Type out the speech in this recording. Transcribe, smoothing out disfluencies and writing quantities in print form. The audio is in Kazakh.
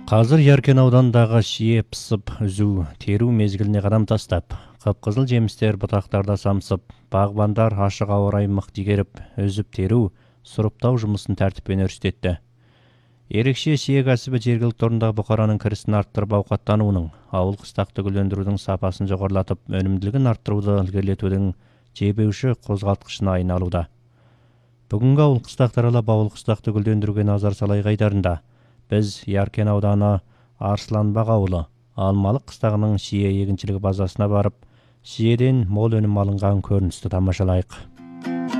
Қазір Яркен аудандағы шие пысып үзу, теру мезгіліне қадам тастап, қып-қызыл жемістер бұтақтарда самсып, бағбандар ашық ауа райын мықты игеріп, үзіп теру, сұрыптау жұмысын тәртіппен өрістетті. Ерекше шие кәсібі жергілікті тұрғындағы бұқараның кірісін арттырып ауқаттануының, ауыл қыстақты гүлдендірудің сапасын жоғарылатып, өнімділігін арттыруды ілгерілетудің жебеуші қозғалтқышына айналуда. Бүгінгі ауыл қыстақты аралап, ауыл қыстақты гүлдендіруге назар салайық айдарында біз Яркен ауданы Арсланбақ ауылы Алмалық қыстағының шие егіншілігі базасына барып, шиеден мол өнім алынған көріністі тамашалайық.